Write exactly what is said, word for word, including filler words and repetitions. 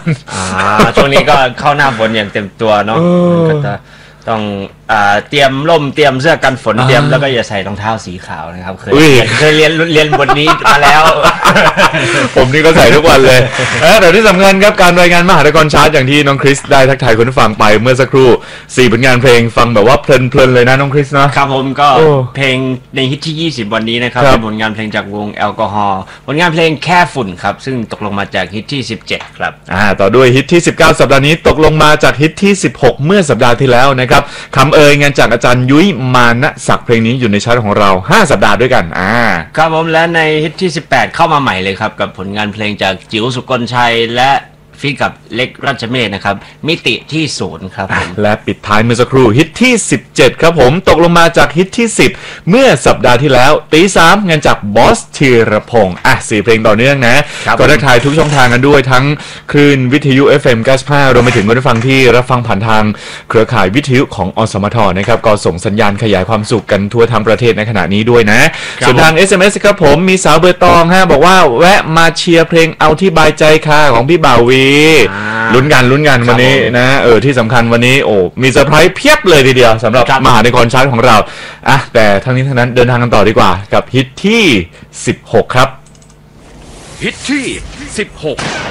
อ่าช่วงนี้ก็เข้าหน้าฝนอย่างเต็มตัวเนาะก็จะต้องอ่าเตรียมร่มเตรียมเสื้อกันฝนเตรียมแล้วก็อย่าใส่รองเท้าสีขาวนะครับเคยเคยเรียนเรียนบทนี้มาแล้วผมนี่ก็ใส่ทุกวันเลยแต่ที่สำคัญครับการรายงานมหานครชาร์ตอย่างที่น้องคริสได้ทักทายคุณผู้ฟังไปเมื่อสักครู่สี่ผลงานเพลงฟังแบบว่าเพลินๆเลยนะน้องคริสนะครับผมก็เพลงในฮิตที่ยี่สิบวันนี้นะครับเป็นผลงานเพลงจากวงแอลกอฮอล์ผลงานเพลงแค่ฝุ่นครับซึ่งตกลงมาจากฮิตที่สิบเจ็ดครับอ่าต่อด้วยฮิตที่สิบเก้าสัปดาห์นี้ตกลงมาจากฮิตที่สิบหกเมื่อสัปดาห์ที่แล้วนะครับคำเอ่ยงานจากอาจารย์ยุ้ยมานะศักดิ์เพลงนี้อยู่ในชาร์ตของเราห้าสัปดาห์ด้วยกันอ่าครับผมและในฮิตที่สิบแปดเข้ามาใหม่เลยครับกับผลงานเพลงจากจิ๋วสุกลชัยและฟีกับเล็กรัชเมธนะครับมิติที่ศูนย์ครับผมและปิดท้ายเมื่อสักครู่ฮิตที่สิบเจ็ดครับผมตกลงมาจากฮิตที่สิบเมื่อสัปดาห์ที่แล้วตีสามงานจากบอสธีรพงศ์อ่ะสี่เพลงต่อเนื่องนะก็ทักทายทุกช่องทางกันด้วยทั้งคลื่นวิทยุ เอฟ เอ็ม เก้าสิบห้ารวมไปถึงคุณผู้ฟังที่รับฟังผ่านทางเครือข่ายวิทยุของอสมทนะครับก็ส่งสัญญาณขยายความสุขกันทั่วทั้งประเทศในขณะนี้ด้วยนะส่วนทาง เอส เอ็ม เอส ครับผมมีสาวเบอร์ตองฮะบอกว่าแวะมาเชียร์เพลงเอาที่บายใจค่ะของพี่บ่าววีลุ้นกันลุ้นกันวันนี้นะเออที่สำคัญวันนี้โอ้มีเซอร์ไพรส์เพียบเลยทีเดียวสำหรับมหานครชาร์ตของเราอ่ะแต่ทั้งนี้ทั้งนั้นเดินทางกันต่อดีกว่ากับฮิตที่สิบหกครับฮิตที่สิบหก